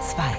2.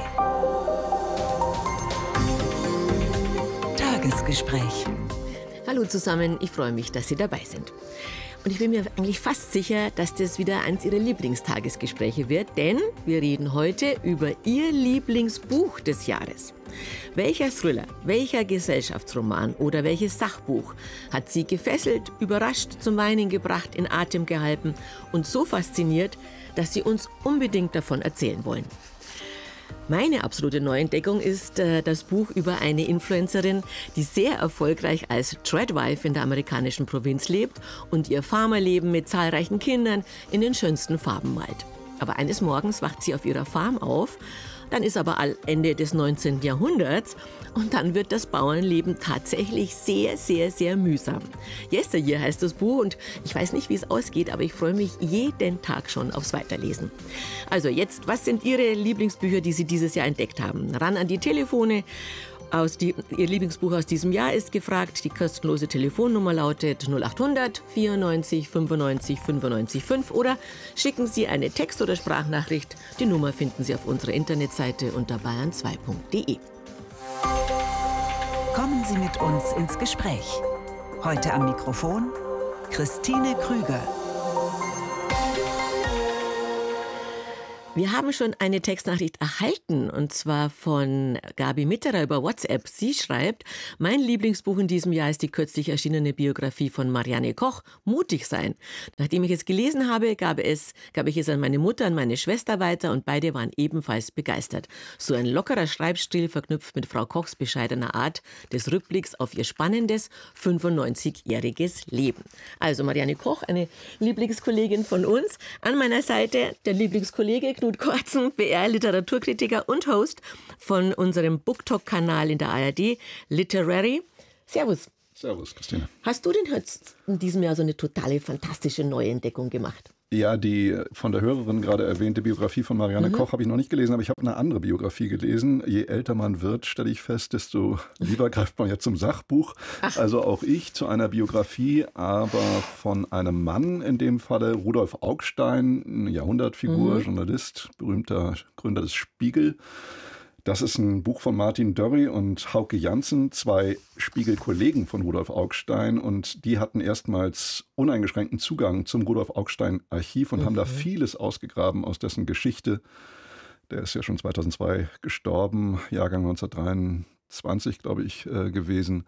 Tagesgespräch. Hallo zusammen, ich freue mich, dass Sie dabei sind. Und ich bin mir eigentlich fast sicher, dass das wieder eins Ihrer Lieblingstagesgespräche wird, denn wir reden heute über Ihr Lieblingsbuch des Jahres. Welcher Thriller, welcher Gesellschaftsroman oder welches Sachbuch hat Sie gefesselt, überrascht, zum Weinen gebracht, in Atem gehalten und so fasziniert, dass Sie uns unbedingt davon erzählen wollen? Meine absolute Neuentdeckung ist das Buch über eine Influencerin, die sehr erfolgreich als Tradwife in der amerikanischen Provinz lebt und ihr Farmerleben mit zahlreichen Kindern in den schönsten Farben malt. Aber eines Morgens wacht sie auf ihrer Farm auf, dann ist aber Ende des 19. Jahrhunderts und dann wird das Bauernleben tatsächlich sehr, sehr, sehr mühsam. Yesteryear heißt das Buch und ich weiß nicht, wie es ausgeht, aber ich freue mich jeden Tag schon aufs Weiterlesen. Also jetzt, was sind Ihre Lieblingsbücher, die Sie dieses Jahr entdeckt haben? Ran an die Telefone. Ihr Lieblingsbuch aus diesem Jahr ist gefragt. Die kostenlose Telefonnummer lautet 0800 94 95 95 5 oder schicken Sie eine Text- oder Sprachnachricht. Die Nummer finden Sie auf unserer Internetseite unter bayern2.de. Kommen Sie mit uns ins Gespräch. Heute am Mikrofon Christine Krüger. Wir haben schon eine Textnachricht erhalten, und zwar von Gabi Mitterer über WhatsApp. Sie schreibt, mein Lieblingsbuch in diesem Jahr ist die kürzlich erschienene Biografie von Marianne Koch, Mutig sein. Nachdem ich es gelesen habe, gab ich es an meine Mutter, an meine Schwester weiter und beide waren ebenfalls begeistert. So ein lockerer Schreibstil verknüpft mit Frau Kochs bescheidener Art des Rückblicks auf ihr spannendes 95-jähriges Leben. Also Marianne Koch, eine Lieblingskollegin von uns. An meiner Seite der Lieblingskollege Knut Kortzen, BR-Literaturkritiker und Host von unserem BookTok-Kanal in der ARD, Literary. Servus. Servus, Christine. Hast du denn in diesem Jahr so eine totale, fantastische Neuentdeckung gemacht? Ja, die von der Hörerin gerade erwähnte Biografie von Marianne Koch habe ich noch nicht gelesen, aber ich habe eine andere Biografie gelesen. Je älter man wird, stelle ich fest, desto lieber greift man ja zum Sachbuch. Ach. Also auch ich zu einer Biografie, aber von einem Mann, in dem Falle Rudolf Augstein, eine Jahrhundertfigur, Journalist, berühmter Gründer des Spiegel. Das ist ein Buch von Martin Dörry und Hauke Janssen, zwei Spiegel-Kollegen von Rudolf Augstein. Und die hatten erstmals uneingeschränkten Zugang zum Rudolf Augstein-Archiv und haben da vieles ausgegraben aus dessen Geschichte. Der ist ja schon 2002 gestorben, Jahrgang 1923, glaube ich, gewesen.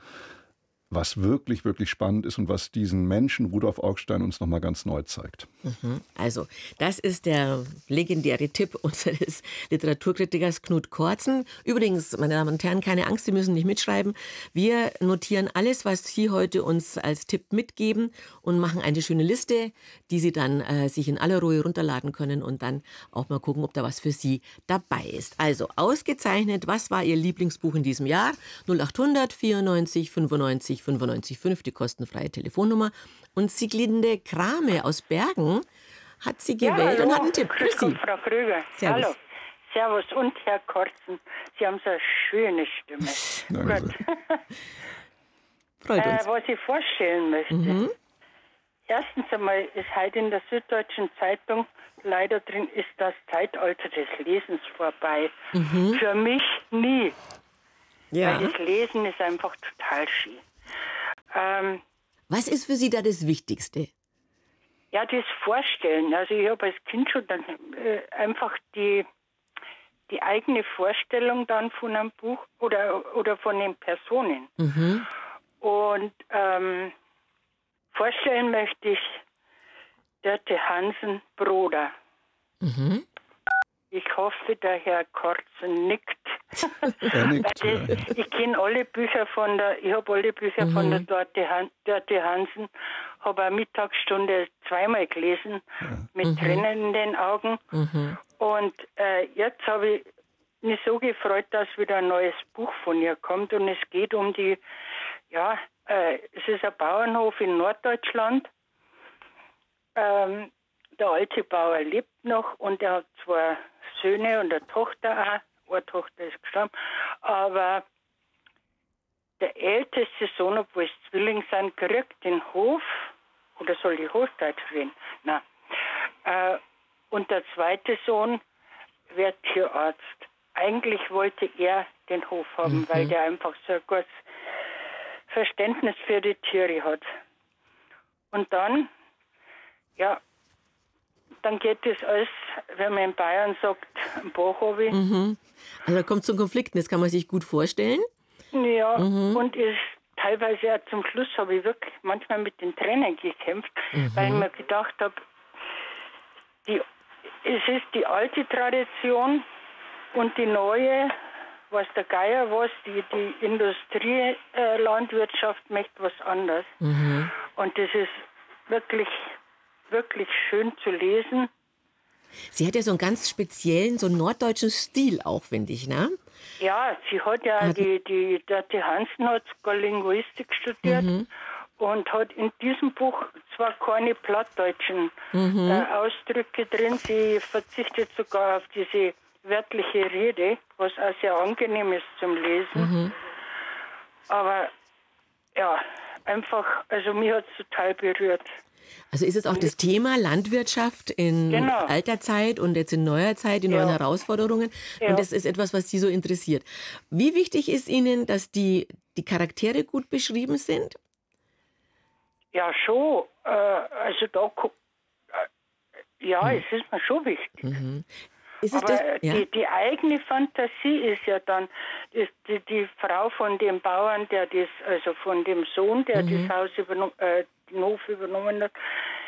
Was wirklich, wirklich spannend ist und was diesen Menschen, Rudolf Augstein, uns nochmal ganz neu zeigt. Also, das ist der legendäre Tipp unseres Literaturkritikers Knut Kortzen. Übrigens, meine Damen und Herren, keine Angst, Sie müssen nicht mitschreiben. Wir notieren alles, was Sie heute uns als Tipp mitgeben und machen eine schöne Liste, die Sie dann sich in aller Ruhe runterladen können und dann auch mal gucken, ob da was für Sie dabei ist. Also, ausgezeichnet, was war Ihr Lieblingsbuch in diesem Jahr? 0800 94 95 95 5, die kostenfreie Telefonnummer. Und Sieglinde Krame aus Bergen hat sie gewählt und hat einen Tipp. Grüß Gott, Frau Krüger. Servus. Hallo. Servus und Herr Kortzen. Sie haben so eine schöne Stimme. Gut. Freut uns. Was ich vorstellen möchte. Erstens einmal ist heute in der Süddeutschen Zeitung leider drin, ist das Zeitalter des Lesens vorbei. Für mich nie. Ja. Weil das Lesen ist einfach total schön. Was ist für Sie da das Wichtigste? Ja, das Vorstellen. Also ich habe als Kind schon dann einfach die eigene Vorstellung dann von einem Buch oder von den Personen. Und vorstellen möchte ich Dörte Hansen Broder. Ich hoffe, der Herr Kortzen nickt. Er nickt, Ich kenne alle Bücher ich habe alle Bücher von der Dörte Hansen, habe eine Mittagsstunde zweimal gelesen, mit Tränen in den Augen. Und jetzt habe ich mich so gefreut, dass wieder ein neues Buch von ihr kommt. Und es geht um es ist ein Bauernhof in Norddeutschland. Der alte Bauer lebt noch und er hat zwei Söhne und eine Tochter auch. Eine Tochter ist gestorben. Aber der älteste Sohn, obwohl es Zwillinge sind, kriegt den Hof, oder soll ich Hochdeutsch reden? Nein. Und der zweite Sohn wird Tierarzt. eigentlich wollte er den Hof haben, weil der einfach so ein gutes Verständnis für die Tiere hat. Und dann, ja, dann geht es alles, wenn man in Bayern sagt, am Bach runter. Also da kommt es zu Konflikten, das kann man sich gut vorstellen. Ja, und teilweise auch zum Schluss habe ich wirklich manchmal mit den Tränen gekämpft, weil ich mir gedacht habe, es ist die alte Tradition und die neue, was der Geier was, die Industrielandwirtschaft möchte was anderes. Und das ist wirklich, wirklich schön zu lesen. Sie hat ja so einen ganz speziellen, so einen norddeutschen Stil auch, finde ich, ne? Ja, sie hat ja, die Hansen hat sogar Linguistik studiert und hat in diesem Buch zwar keine plattdeutschen Ausdrücke drin, sie verzichtet sogar auf diese wörtliche Rede, was auch sehr angenehm ist zum Lesen. Aber ja, einfach, also mich hat es total berührt. Also ist es auch das Thema Landwirtschaft in alter Zeit und jetzt in neuer Zeit, die neuen Herausforderungen. Und das ist etwas, was Sie so interessiert. Wie wichtig ist Ihnen, dass die Charaktere gut beschrieben sind? Ja, schon. Also da, es ist mir schon wichtig. Ist es Aber das? die eigene Fantasie ist ja dann, die Frau von dem Bauern, also von dem Sohn, der das Haus den Hof übernommen hat.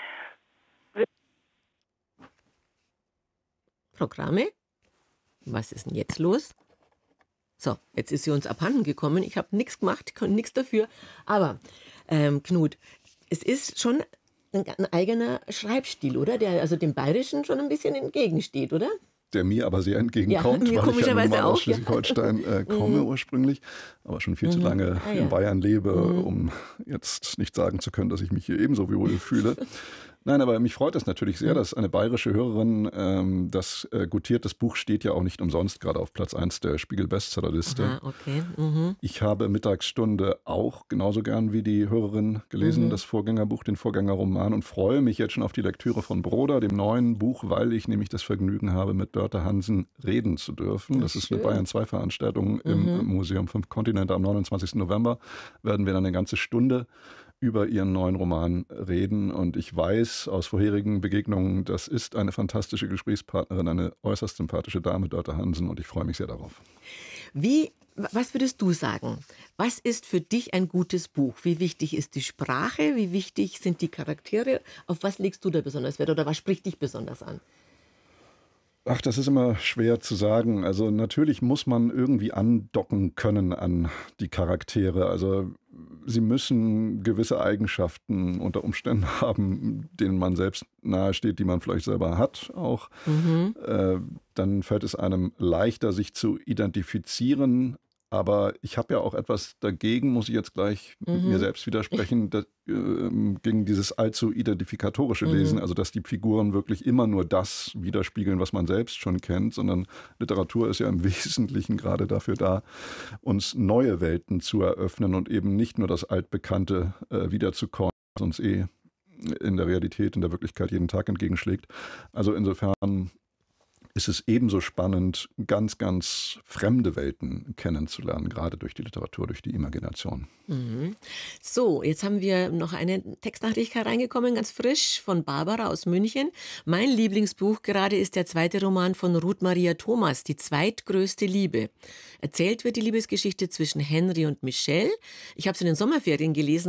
Programme? Was ist denn jetzt los? So, jetzt ist sie uns abhanden gekommen. Ich habe nichts gemacht, konnte nichts dafür. Aber, Knut, es ist schon ein eigener Schreibstil, oder? Der also dem Bayerischen schon ein bisschen entgegensteht, oder? Der mir aber sehr entgegenkommt, mir weil ich ja nun mal auch, aus Schleswig-Holstein komme ursprünglich, aber schon viel zu lange in Bayern lebe, um jetzt nicht sagen zu können, dass ich mich hier ebenso wohl fühle. Nein, aber mich freut es natürlich sehr, dass eine bayerische Hörerin das gutiert. Das Buch steht ja auch nicht umsonst gerade auf Platz 1 der Spiegel-Bestsellerliste. Okay. Ich habe Mittagsstunde auch genauso gern wie die Hörerin gelesen, das Vorgängerbuch, den Vorgängerroman, und freue mich jetzt schon auf die Lektüre von Broder, dem neuen Buch, weil ich nämlich das Vergnügen habe, mit Dörte Hansen reden zu dürfen. Das ist eine Bayern 2 Veranstaltung im Museum 5 Kontinente. Am 29. November werden wir dann eine ganze Stunde über ihren neuen Roman reden. Und ich weiß aus vorherigen Begegnungen, das ist eine fantastische Gesprächspartnerin, eine äußerst sympathische Dame, Dörte Hansen, und ich freue mich sehr darauf. Was würdest du sagen? Was ist für dich ein gutes Buch? Wie wichtig ist die Sprache? Wie wichtig sind die Charaktere? Auf was legst du da besonders Wert oder was spricht dich besonders an? Ach, das ist immer schwer zu sagen. Also natürlich muss man irgendwie andocken können an die Charaktere. Also sie müssen gewisse Eigenschaften unter Umständen haben, denen man selbst nahesteht, die man vielleicht selber hat auch. Dann fällt es einem leichter, sich zu identifizieren. Aber ich habe ja auch etwas dagegen, muss ich jetzt gleich mir selbst widersprechen, gegen dieses allzu identifikatorische Lesen, also dass die Figuren wirklich immer nur das widerspiegeln, was man selbst schon kennt, sondern Literatur ist ja im Wesentlichen gerade dafür da, uns neue Welten zu eröffnen und eben nicht nur das Altbekannte wiederzukommen, was uns in der Realität, in der Wirklichkeit jeden Tag entgegenschlägt. Also insofern ist es ebenso spannend, ganz, ganz fremde Welten kennenzulernen, gerade durch die Literatur, durch die Imagination. So, jetzt haben wir noch eine Textnachricht hereingekommen, ganz frisch, von Barbara aus München. Mein Lieblingsbuch gerade ist der zweite Roman von Ruth Maria Thomas, Die zweitgrößte Liebe. Erzählt wird die Liebesgeschichte zwischen Henry und Michelle. Ich habe es in den Sommerferien gelesen.